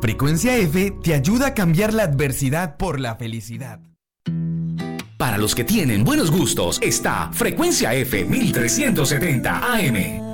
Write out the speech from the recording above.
Frecuencia F te ayuda a cambiar la adversidad por la felicidad. Para los que tienen buenos gustos, está Frecuencia F 1370 AM.